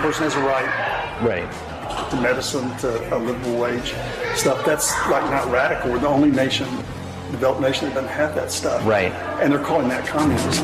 person has a right Right. to medicine, to a livable wage stuff. That's like not radical. We're the only nation, developed nation that doesn't have that stuff. Right. And they're calling that communism.